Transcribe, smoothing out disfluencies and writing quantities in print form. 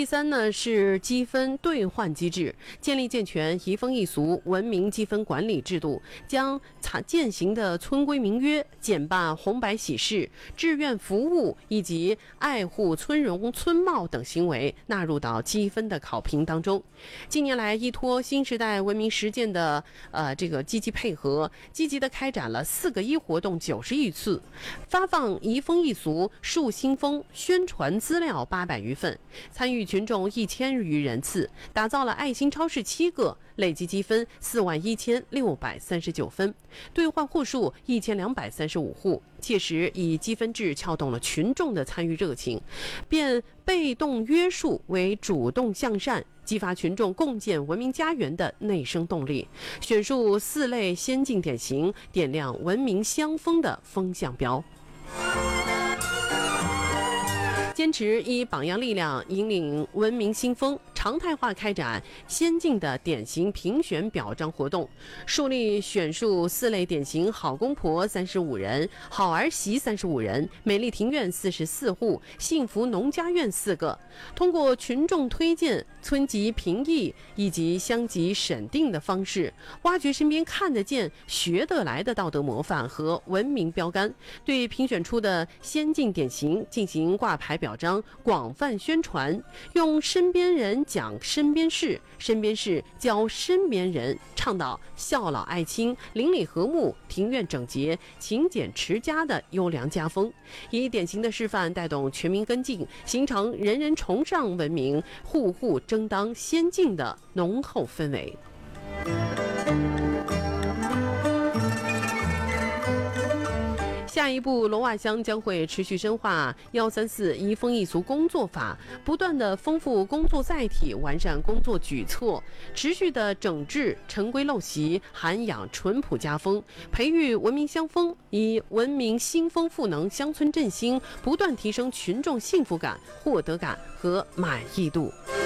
第三呢是积分兑换机制，建立健全移风易俗、文明积分管理制度，将践行的村规民约、简罢红白喜事、志愿服务以及爱护村容村貌等行为纳入到积分的考评当中。近年来，依托新时代文明实践的积极配合，积极的开展了4个1活动90余次，发放移风易俗、树新风宣传资料800余份，参与群众1000余人次，打造了爱心超市7个，累计积分41639分，兑换户数1235户，切实以积分制撬动了群众的参与热情，变被动约束为主动向善，激发群众共建文明家园的内生动力，选述4类先进典型，点亮文明乡风的风向标。坚持以榜样力量引领文明新风，常态化开展先进的典型评选表彰活动，树立选述4类典型好公婆35人、好儿媳35人、美丽庭院44户、幸福农家院4个。通过群众推荐、村级评议以及乡级审定的方式，挖掘身边看得见、学得来的道德模范和文明标杆，对评选出的先进典型进行挂牌表彰，广泛宣传，用身边人讲身边事，身边事教身边人，倡导孝老爱亲、邻里和睦、庭院整洁、勤俭持家的优良家风，以典型的示范带动全民跟进，形成人人崇尚文明、户户争当先进的浓厚氛围。下一步，龙洼乡将会持续深化134移风易俗工作法，不断的丰富工作载体，完善工作举措，持续的整治陈规陋习，涵养淳朴家风，培育文明乡风，以文明新风赋能乡村振兴，不断提升群众幸福感、获得感和满意度。